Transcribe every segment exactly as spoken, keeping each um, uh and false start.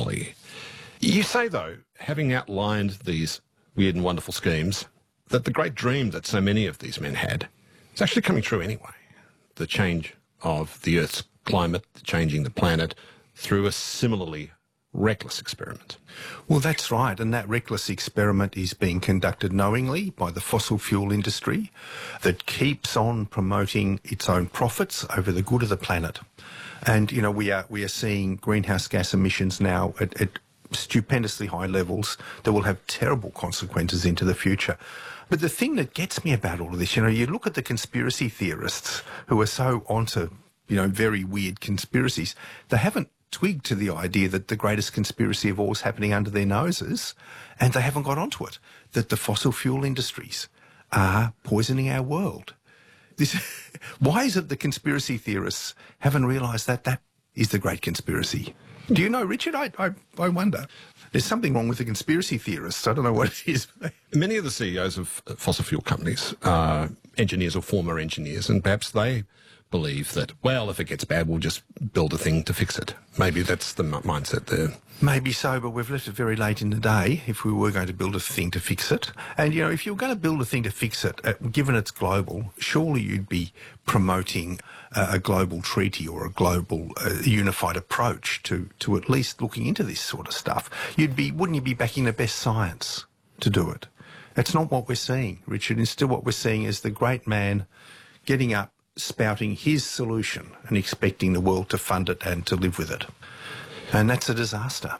globally. You say, though, having outlined these weird and wonderful schemes, that the great dream that so many of these men had is actually coming true anyway. The change of the Earth's climate, changing the planet through a similarly reckless experiment. Well, that's right, and that reckless experiment is being conducted knowingly by the fossil fuel industry that keeps on promoting its own profits over the good of the planet. And, you know, we are we are seeing greenhouse gas emissions now at, at stupendously high levels that will have terrible consequences into the future. But the thing that gets me about all of this, you know, you look at the conspiracy theorists who are so onto, you know, very weird conspiracies, they haven't twigged to the idea that the greatest conspiracy of all is happening under their noses, and they haven't got onto it, that the fossil fuel industries are poisoning our world. This, why is it the conspiracy theorists haven't realised that that is the great conspiracy? Do you know, Richard? I, I, I wonder. There's something wrong with the conspiracy theorists. I don't know what it is. Many of the C E Os of fossil fuel companies are engineers or former engineers, and perhaps they believe that, well, if it gets bad, we'll just build a thing to fix it. Maybe that's the mindset there. Maybe so, but we've left it very late in the day if we were going to build a thing to fix it. And, you know, if you were going to build a thing to fix it, uh, given it's global, surely you'd be promoting uh, a global treaty or a global uh, unified approach to, to at least looking into this sort of stuff. You'd be, wouldn't you be backing the best science to do it? That's not what we're seeing, Richard. Instead, what we're seeing is the great man getting up, spouting his solution and expecting the world to fund it and to live with it. And that's a disaster.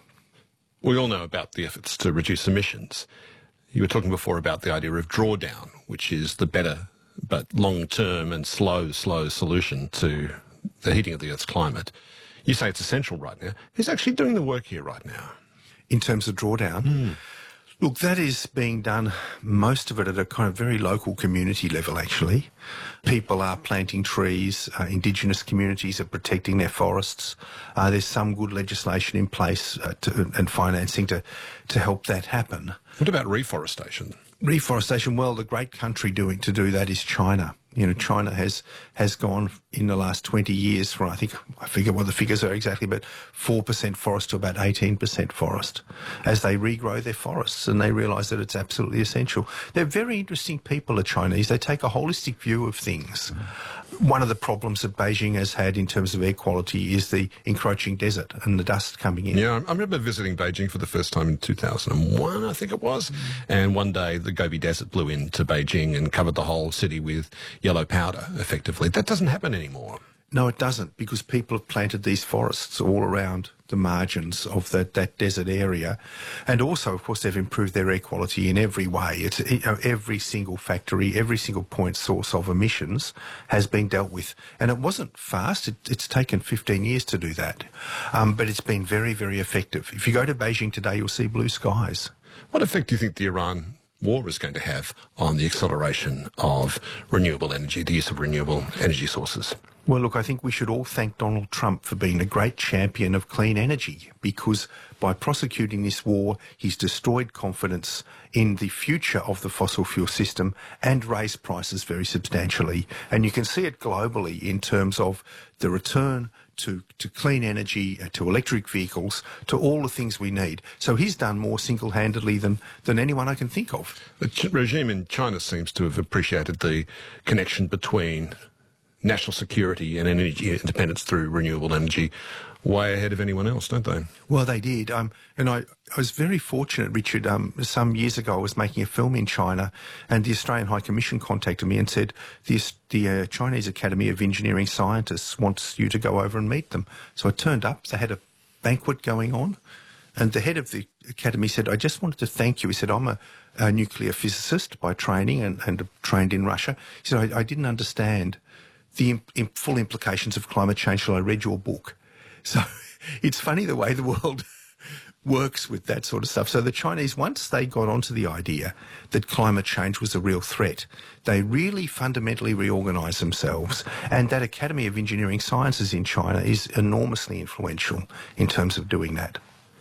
We all know about the efforts to reduce emissions. You were talking before about the idea of drawdown, which is the better but long-term and slow, slow solution to the heating of the Earth's climate. You say it's essential right now. Who's actually doing the work here right now? In terms of drawdown? Mm. Look, that is being done, most of it at a kind of very local community level, actually. People are planting trees, uh, Indigenous communities are protecting their forests. Uh, there's some good legislation in place uh, to, and financing to, to help that happen. What about reforestation? Reforestation, well, the great country doing to do that is China. You know, China has has gone in the last twenty years from, I think, I forget what the figures are exactly, but four percent forest to about eighteen percent forest as they regrow their forests, and they realise that it's absolutely essential. They're very interesting people, the Chinese. They take a holistic view of things. One of the problems that Beijing has had in terms of air quality is the encroaching desert and the dust coming in. Yeah, I remember visiting Beijing for the first time in two thousand one, I think it was, and one day the Gobi Desert blew into Beijing and covered the whole city with yellow powder, effectively. That doesn't happen anymore. No, it doesn't, because people have planted these forests all around the margins of that, that desert area. And also, of course, they've improved their air quality in every way. It's, you know, every single factory, every single point source of emissions has been dealt with. And it wasn't fast. It, it's taken fifteen years to do that. Um, but it's been very, very effective. If you go to Beijing today, you'll see blue skies. What effect do you think the Iran war is going to have on the acceleration of renewable energy, the use of renewable energy sources? Well, look, I think we should all thank Donald Trump for being a great champion of clean energy, because by prosecuting this war, he's destroyed confidence in the future of the fossil fuel system and raised prices very substantially. And you can see it globally in terms of the return to, to clean energy, uh, to electric vehicles, to all the things we need. So he's done more single-handedly than, than anyone I can think of. The ch- regime in China seems to have appreciated the connection between national security and energy independence through renewable energy way ahead of anyone else, don't they? Well, they did. Um, and I, I was very fortunate, Richard. Um, some years ago, I was making a film in China, and the Australian High Commission contacted me and said, the, the uh, Chinese Academy of Engineering Scientists wants you to go over and meet them. So I turned up. They had a banquet going on, and the head of the academy said, I just wanted to thank you. He said, I'm a, a nuclear physicist by training and, and trained in Russia. He said, I, I didn't understand the imp- imp- full implications of climate change till I read your book. So it's funny the way the world works with that sort of stuff. So the Chinese, once they got onto the idea that climate change was a real threat, they really fundamentally reorganised themselves. And that Academy of Engineering Sciences in China is enormously influential in terms of doing that.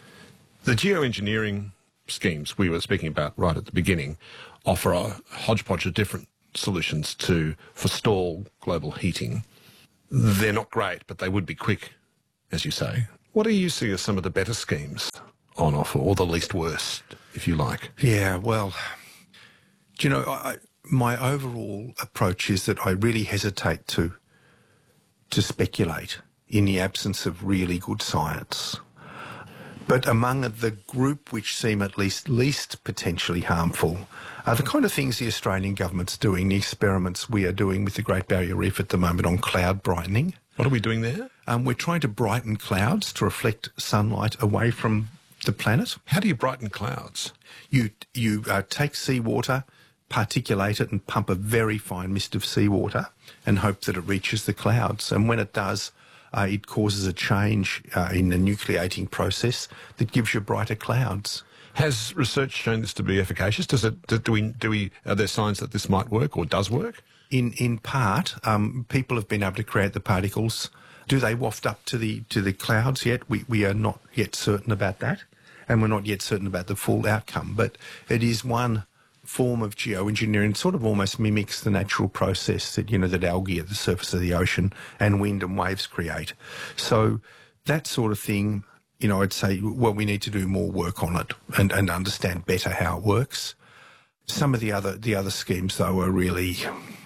The geoengineering schemes we were speaking about right at the beginning offer a hodgepodge of different solutions to forestall global heating. They're not great, but they would be quick, as you say. What do you see as some of the better schemes on offer, or the least worst, if you like? Yeah, well, do you know, I, my overall approach is that I really hesitate to to speculate in the absence of really good science. But among the group which seem at least least potentially harmful are the kind of things the Australian government's doing, the experiments we are doing with the Great Barrier Reef at the moment on cloud brightening. What are we doing there? Um, we're trying to brighten clouds to reflect sunlight away from the planet. How do you brighten clouds? You, you uh, take seawater, particulate it and pump a very fine mist of seawater and hope that it reaches the clouds. And when it does, uh, it causes a change uh, in the nucleating process that gives you brighter clouds. Has research shown this to be efficacious? Does it? Do we? Do we? Are there signs that this might work or does work? In in part, um, people have been able to create the particles. Do they waft up to the to the clouds yet? We we are not yet certain about that, and we're not yet certain about the full outcome. But it is one form of geoengineering. It sort of almost mimics the natural process that you know that algae at the surface of the ocean and wind and waves create. So that sort of thing. You know, I'd say, well, we need to do more work on it and, and understand better how it works. Some of the other the other schemes, though, are really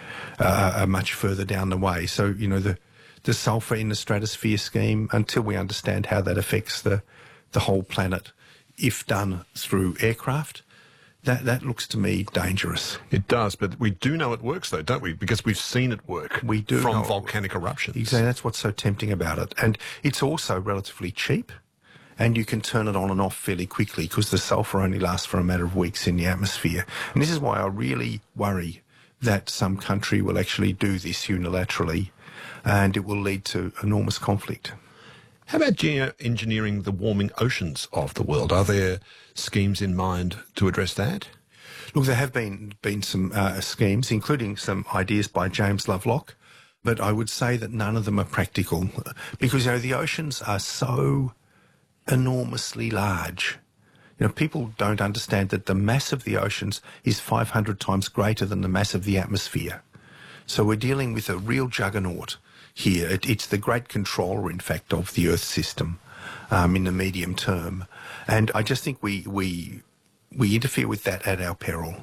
uh, are much further down the way. So, you know, the the sulphur in the stratosphere scheme, until we understand how that affects the the whole planet, if done through aircraft, that that looks to me dangerous. It does, but we do know it works, though, don't we? Because we've seen it work. We do from know volcanic eruptions. Exactly, that's what's so tempting about it, and it's also relatively cheap. And you can turn it on and off fairly quickly because the sulphur only lasts for a matter of weeks in the atmosphere. And this is why I really worry that some country will actually do this unilaterally and it will lead to enormous conflict. How about geoengineering the warming oceans of the world? Are there schemes in mind to address that? Look, there have been, been some uh, schemes, including some ideas by James Lovelock, but I would say that none of them are practical because, you know, the oceans are so enormously large. You know, people don't understand that the mass of the oceans is five hundred times greater than the mass of the atmosphere. So we're dealing with a real juggernaut here. It, it's the great controller, in fact, of the Earth system um, in the medium term. And I just think we, we, we interfere with that at our peril.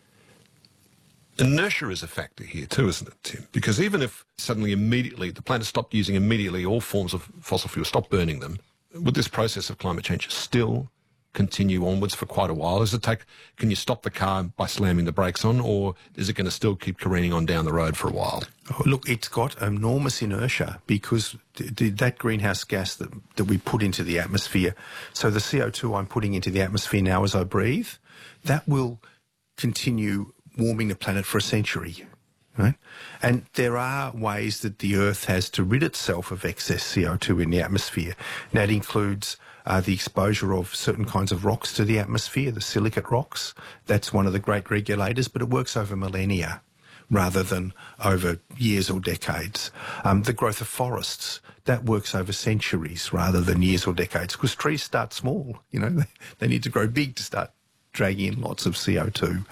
Inertia is a factor here too, isn't it, Tim? Because even if suddenly immediately the planet stopped using immediately all forms of fossil fuel, stopped burning them, would this process of climate change still continue onwards for quite a while? Does it take, can you stop the car by slamming the brakes on, or is it going to still keep careening on down the road for a while? Oh, look, it's got enormous inertia because th th that greenhouse gas that, that we put into the atmosphere, so the C O two I'm putting into the atmosphere now as I breathe, that will continue warming the planet for a century. Right? And there are ways that the Earth has to rid itself of excess C O two in the atmosphere. And that includes uh, the exposure of certain kinds of rocks to the atmosphere, the silicate rocks. That's one of the great regulators, but it works over millennia rather than over years or decades. Um, the growth of forests, that works over centuries rather than years or decades, because trees start small. You know, they, they need to grow big to start dragging in lots of C O two.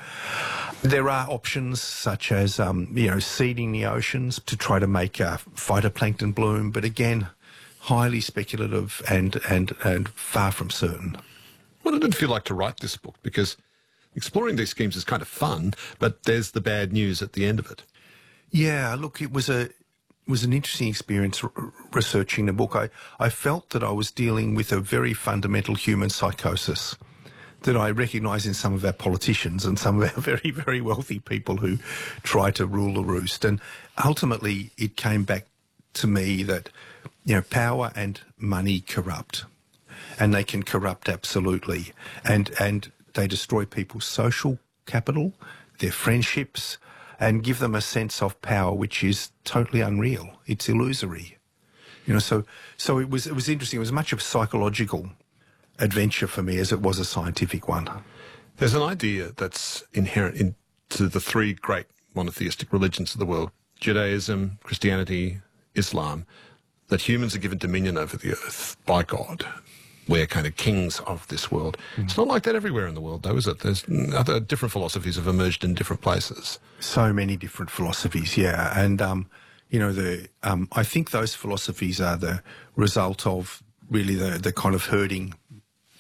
There are options such as, um, you know, seeding the oceans to try to make uh, phytoplankton bloom, but again, highly speculative and, and, and far from certain. What did it feel like to write this book? Because exploring these schemes is kind of fun, but there's the bad news at the end of it. Yeah, look, it was a it was an interesting experience r researching the book. I, I felt that I was dealing with a very fundamental human psychosis that I recognise in some of our politicians and some of our very, very wealthy people who try to rule the roost. And ultimately, it came back to me that, you know, power and money corrupt, and they can corrupt absolutely, and and they destroy people's social capital, their friendships, and give them a sense of power which is totally unreal. It's illusory, you know. So so it was it was interesting. It was much of a psychological adventure for me as it was a scientific one. There's an idea that's inherent into the three great monotheistic religions of the world, Judaism, Christianity, Islam, that humans are given dominion over the earth by God. We're kind of kings of this world. Mm. It's not like that everywhere in the world, though, is it? There's other different philosophies have emerged in different places. So many different philosophies, yeah. And, um, you know, the um, I think those philosophies are the result of really the, the kind of herding